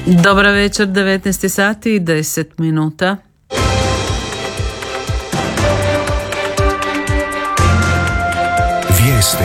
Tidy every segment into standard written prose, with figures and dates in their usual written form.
Dobar večer, 19 sati i 10 minuta. Vijesti.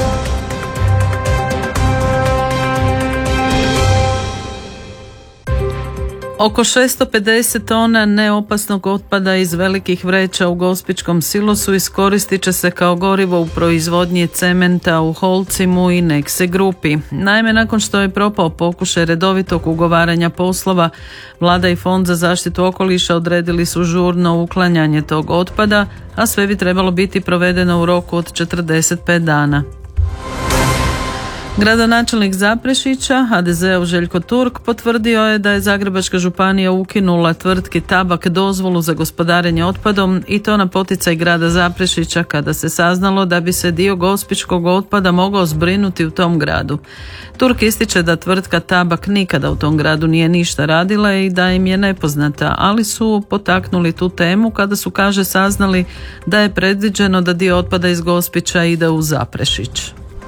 Oko 650 tona neopasnog otpada iz velikih vreća u Gospićkom silosu iskoristit će se kao gorivo u proizvodnji cementa u Holcimu i Nexe grupi. Naime, nakon što je propao pokušaj redovitog ugovaranja poslova, Vlada i Fond za zaštitu okoliša odredili su žurno uklanjanje tog otpada, a sve bi trebalo biti provedeno u roku od 45 dana. Gradonačelnik Zaprešića, HDZ-ov Željko Turk, potvrdio je da je Zagrebačka županija ukinula tvrtki Tabak dozvolu za gospodarenje otpadom i to na poticaj grada Zaprešića kada se saznalo da bi se dio gospićkog otpada mogao zbrinuti u tom gradu. Turk ističe da tvrtka Tabak nikada u tom gradu nije ništa radila i da im je nepoznata, ali su potaknuli tu temu kada su, kaže, saznali da je predviđeno da dio otpada iz Gospića ide u Zaprešić.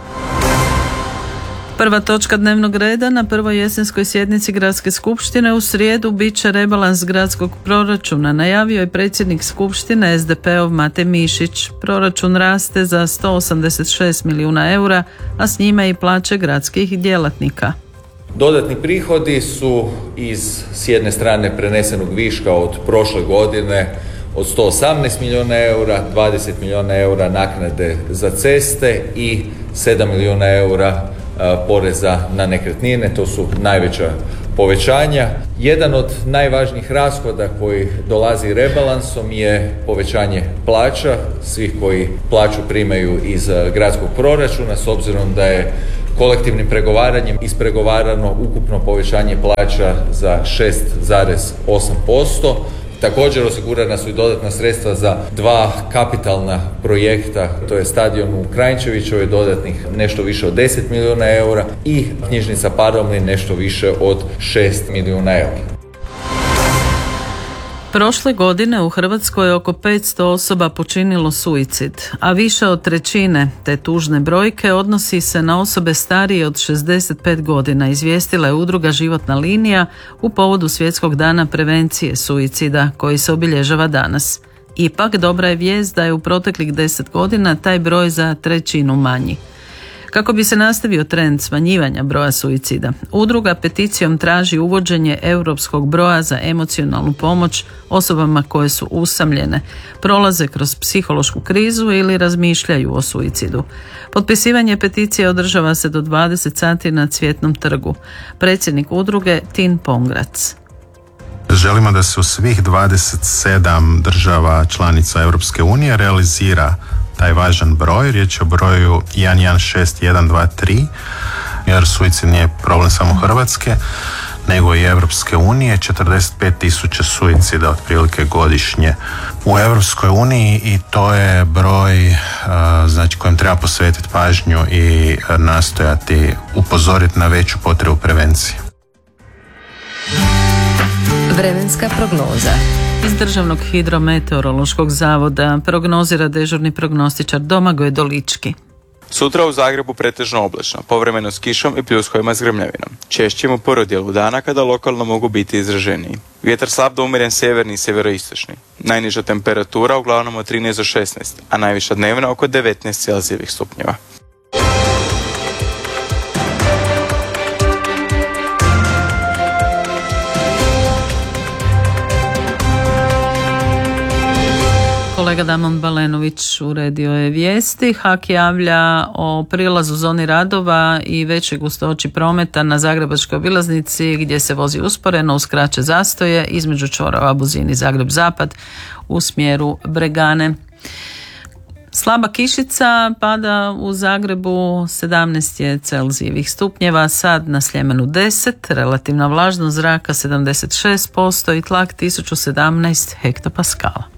Prva točka dnevnog reda na prvoj jesenskoj sjednici Gradske skupštine u srijedu bit će rebalans gradskog proračuna, najavio je predsjednik skupštine SDP-ov Mate Mišić. Proračun raste za 186 milijuna eura, a s njime i plaće gradskih djelatnika. Dodatni prihodi su s jedne strane prenesenog viška od prošle godine od 118 milijuna eura, 20 milijuna eura naknade za ceste i 7 milijuna eura poreza na nekretnine. To su najveća povećanja. Jedan od najvažnijih rashoda koji dolazi rebalansom je povećanje plaća svih koji plaću primaju iz gradskog proračuna, s obzirom da je kolektivnim pregovaranjem ispregovarano ukupno povećanje plaća za 6,8%. Također osigurana su i dodatna sredstva za dva kapitalna projekta, to je stadion u Kranjčevićevoj, dodatnih nešto više od 10 milijuna eura i knjižnica Paromlin nešto više od 6 milijuna eura. Prošle godine u Hrvatskoj je oko 500 osoba počinilo suicid, a više od trećine te tužne brojke odnosi se na osobe starije od 65 godina, izvijestila je udruga Životna linija u povodu Svjetskog dana prevencije suicida koji se obilježava danas. Ipak, dobra je vijest da je u proteklih 10 godina taj broj za trećinu manji. Kako bi se nastavio trend smanjivanja broja suicida, udruga peticijom traži uvođenje europskog broja za emocionalnu pomoć osobama koje su usamljene, prolaze kroz psihološku krizu ili razmišljaju o suicidu. Potpisivanje peticije održava se do 20 sati na Cvjetnom trgu. Predsjednik udruge Tin Pongrac. Želimo da se u svih 27 država članica Europske unije realizira taj važan broj, riječ je o broju 116123, jer suicid nije problem samo Hrvatske, nego i Europske unije, 45.000 suicida otprilike godišnje u Europskoj uniji i to je broj kojem treba posvetiti pažnju i nastojati upozoriti na veću potrebu prevencije. Vremenska prognoza. Iz Državnog hidrometeorološkog zavoda prognozira dežurni prognostičar Domagoj Dolički. Sutra u Zagrebu pretežno oblačno, povremeno s kišom i pljuskovima s grmljavinom. Češćim u prvom dijelu dana kada lokalno mogu biti izraženiji. Vjetar slab do umjeren sjeverni i sjeveroistočni. Najniža temperatura uglavnom od 13 do 16, a najviša dnevna oko 19 celzijevih stupnjeva. Kolega Damon Balenović uredio je vijesti. HAK javlja o prilazu zoni radova i većoj gustoći prometa na Zagrebačkoj obilaznici gdje se vozi usporeno uz kraće zastoje između čvorova Buzin i Zagreb-Zapad u smjeru Bregane. Slaba kišica pada u Zagrebu, 17 je celzijevih stupnjeva, sad na Sljemenu 10, relativna vlažnost zraka 76% i tlak 1017 hektopaskala.